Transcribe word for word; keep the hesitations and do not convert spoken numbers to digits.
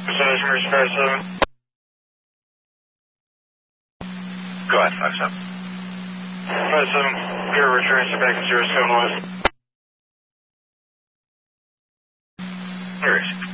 Percentage emergency five seven. Go ahead, five seven. five seven, Bureau returns back to zero seven west. Here it is.